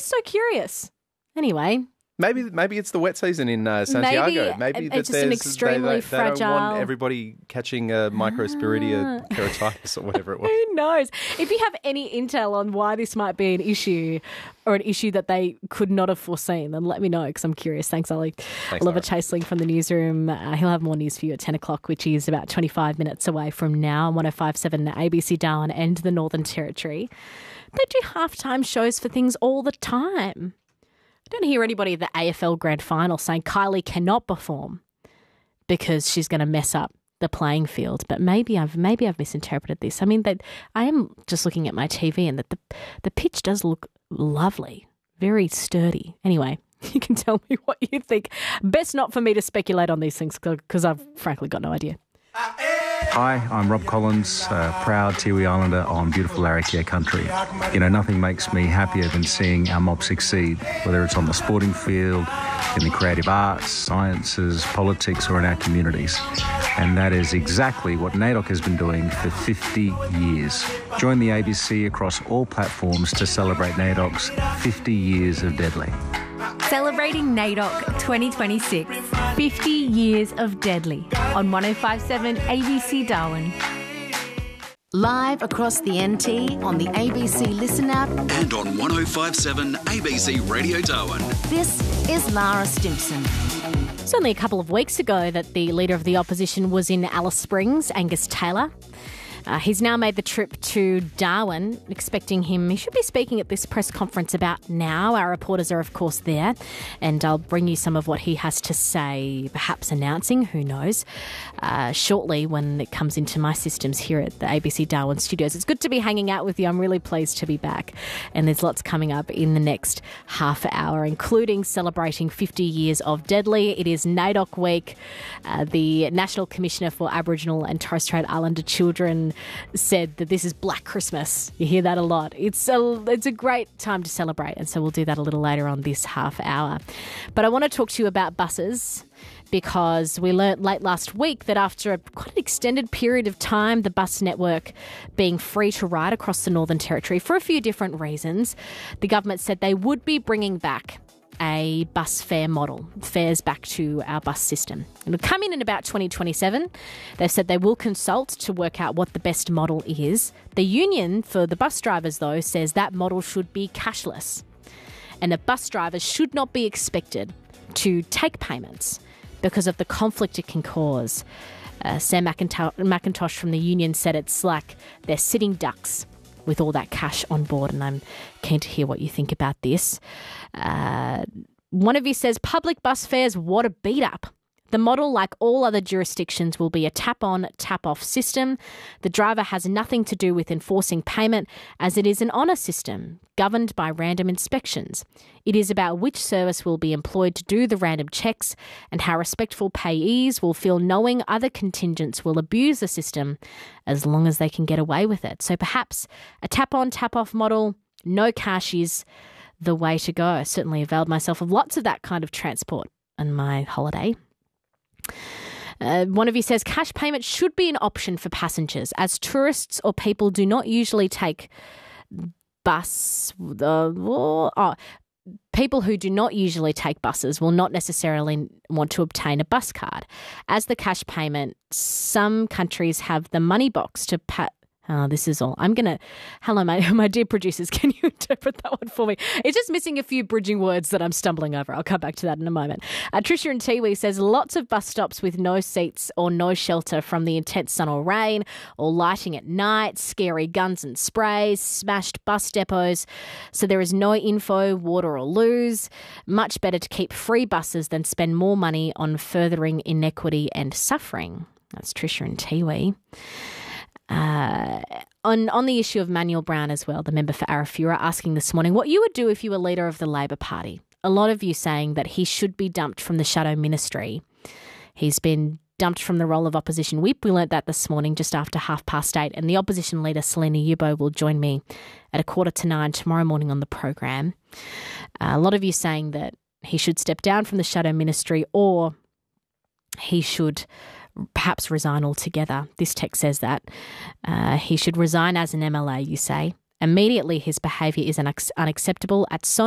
just so curious. Anyway. Maybe it's the wet season in Santiago. Maybe it's just an extremely fragile. They don't want everybody catching a Microsporidia keratitis or whatever it was. Who knows? If you have any intel on why this might be an issue or an issue that they could not have foreseen, then let me know because I'm curious. Thanks, Ollie. Oliver Chaseling from the newsroom. He'll have more news for you at 10 o'clock, which is about 25 minutes away from now on 105.7 ABC Darwin and the Northern Territory. They do halftime shows for things all the time. I don't hear anybody at the AFL Grand Final saying Kylie cannot perform because she's going to mess up the playing field. But maybe I've misinterpreted this. I mean, I am just looking at my TV and that the pitch does look lovely, very sturdy. Anyway, you can tell me what you think. Best not for me to speculate on these things because I've frankly got no idea. Hi, I'm Rob Collins, proud Tiwi Islander on beautiful Larrakia country. You know, nothing makes me happier than seeing our mob succeed, whether it's on the sporting field, in the creative arts, sciences, politics, or in our communities. And that is exactly what NAIDOC has been doing for 50 years. Join the ABC across all platforms to celebrate NAIDOC's 50 years of Deadly. Celebrating NAIDOC 2026. 50 years of Deadly on 105.7 ABC Darwin. Live across the NT on the ABC Listen app and on 105.7 ABC Radio Darwin. This is Lara Stimpson. It's only a couple of weeks ago that the Leader of the Opposition was in Alice Springs, Angus Taylor. He's now made the trip to Darwin, expecting him. He should be speaking at this press conference about now. Our reporters are, of course, there, and I'll bring you some of what he has to say, perhaps announcing, who knows, shortly when it comes into my systems here at the ABC Darwin studios. It's good to be hanging out with you. I'm really pleased to be back, and there's lots coming up in the next half hour, including celebrating 50 years of Deadly. It is NAIDOC week. The National Commissioner for Aboriginal and Torres Strait Islander Children said that this is Black Christmas. You hear that a lot. It's a great time to celebrate, and so we'll do that a little later on this half hour. But I want to talk to you about buses because we learnt late last week that after quite an extended period of time, the bus network being free to ride across the Northern Territory for a few different reasons, the government said they would be bringing back a bus fare model, fares back to our bus system. It'll come in about 2027. They've said they will consult to work out what the best model is. The union for the bus drivers, though, says that model should be cashless and that bus drivers should not be expected to take payments because of the conflict it can cause. Sam McIntosh from the union said it's like they're sitting ducks with all that cash on board, and I'm keen to hear what you think about this. One of you says, public bus fares, what a beat up. The model, like all other jurisdictions, will be a tap-on, tap-off system. The driver has nothing to do with enforcing payment as it is an honour system governed by random inspections. It is about which service will be employed to do the random checks and how respectful payees will feel knowing other contingents will abuse the system as long as they can get away with it. So perhaps a tap-on, tap-off model, no cash is the way to go. I certainly availed myself of lots of that kind of transport on my holiday. One of you says cash payment should be an option for passengers as tourists or people do not usually take bus. People who do not usually take buses will not necessarily want to obtain a bus card. As the cash payment, some countries have the money box to pay. Oh, this is all. Hello, my dear producers, can you interpret that one for me? It's just missing a few bridging words that I'm stumbling over. I'll come back to that in a moment. Tricia in Tiwi says lots of bus stops with no seats or no shelter from the intense sun or rain, or lighting at night, scary guns and sprays, smashed bus depots. So there is no info, water or lose. Much better to keep free buses than spend more money on furthering inequity and suffering. That's Tricia in Tiwi. On the issue of Manuel Brown as well, the member for Arafura, asking this morning what you would do if you were leader of the Labor Party. A lot of you saying that he should be dumped from the shadow ministry. He's been dumped from the role of opposition whip. We learnt that this morning just after 8:30, and the opposition leader Selina Yubo will join me at 8:45 tomorrow morning on the program. A lot of you saying that he should step down from the shadow ministry or he should perhaps resign altogether. This text says that he should resign as an MLA, you say. Immediately his behaviour is unacceptable at so